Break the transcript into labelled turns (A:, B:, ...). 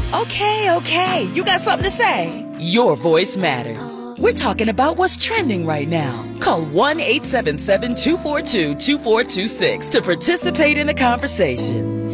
A: Okay. You got something to say? Your voice matters. We're talking about what's trending right now. Call 1-877-242-2426 to participate in the conversation.